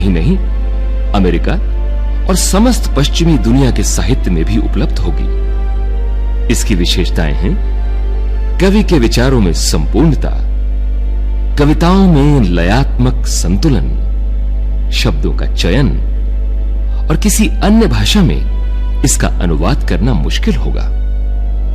ही नहीं, अमेरिका और समस्त पश्चिमी दुनिया के साहित्य में भी उपलब्ध होगी। इसकी विशेषताएं हैं कवि के विचारों में संपूर्णता, कविताओं में लयात्मक संतुलन, शब्दों का चयन, और किसी अन्य भाषा में इसका अनुवाद करना मुश्किल होगा।